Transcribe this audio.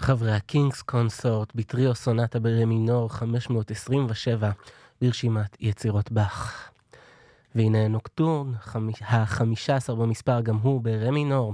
חברי הקינגס קונסורט בטריו סונטה ברה מינור 527 ברשימת יצירות באך. והנה נוקטורן, ה-15 במספר גם הוא ברה מינור,